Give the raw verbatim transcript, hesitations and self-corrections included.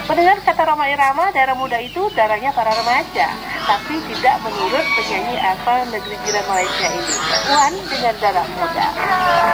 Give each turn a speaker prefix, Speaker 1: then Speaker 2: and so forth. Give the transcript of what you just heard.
Speaker 1: Mendengar kata Rhoma Irama, darah muda itu darahnya para remaja. Tapi tidak menurut penyanyi asal negeri jiran Malaysia ini. Wan dengan darah muda.